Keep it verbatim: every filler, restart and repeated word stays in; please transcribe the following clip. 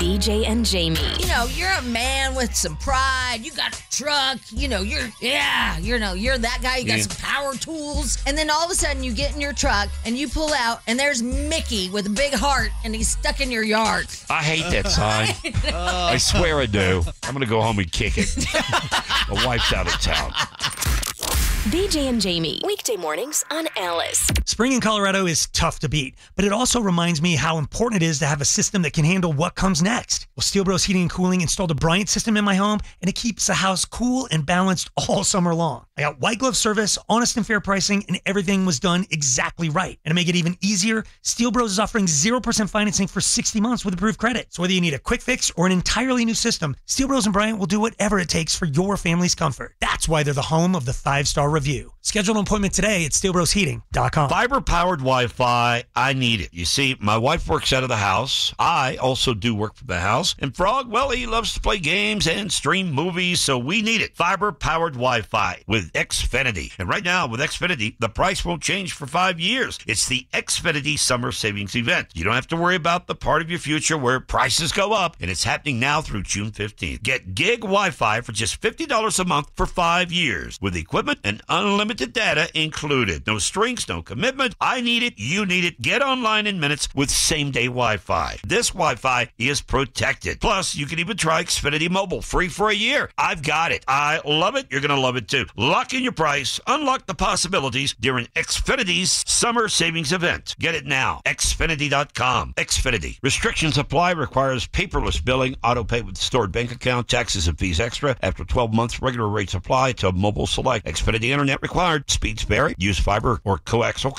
B J and Jamie. You know, you're a man with some pride. You got a truck. You know, you're, yeah, you know, you're that guy. You got yeah. some power tools. And then all of a sudden you get in your truck and you pull out and there's Mickey with a big heart and he's stuck in your yard. I hate that sign. I, I swear I do. I'm going to go home and kick it. My wife's out of town. B J and Jamie, weekday mornings on Alice. Spring in Colorado is tough to beat, but it also reminds me how important it is to have a system that can handle what comes next. Well, Steel Bros Heating and Cooling installed a Bryant system in my home, and it keeps the house cool and balanced all summer long. I got white glove service, honest and fair pricing, and everything was done exactly right. And to make it even easier, Steel Bros is offering zero percent financing for sixty months with approved credit. So whether you need a quick fix or an entirely new system, Steel Bros and Bryant will do whatever it takes for your family's comfort. That's why they're the home of the five-star review. Schedule an appointment today at steel bros heating dot com. Fiber-powered Wi-Fi, I need it. You see, my wife works out of the house. I also do work from the house. And Frog, well, he loves to play games and stream movies, so we need it. Fiber-powered Wi-Fi with Xfinity. And right now, with Xfinity, the price won't change for five years. It's the Xfinity Summer Savings Event. You don't have to worry about the part of your future where prices go up, and it's happening now through June fifteenth. Get gig Wi-Fi for just fifty dollars a month for five years with equipment and unlimited data included. No strings, no commitment. I need it. You need it. Get online in minutes with same-day Wi-Fi. This Wi-Fi is protected. Plus, you can even try Xfinity Mobile free for a year. I've got it. I love it. You're going to love it too. Lock in your price. Unlock the possibilities during Xfinity's Summer Savings Event. Get it now. Xfinity dot com. Xfinity. Restrictions apply. Requires paperless billing. Auto pay with stored bank account. Taxes and fees extra. After twelve months, regular rates apply to mobile select. Xfinity Internet required. Speeds vary. Use fiber or coaxial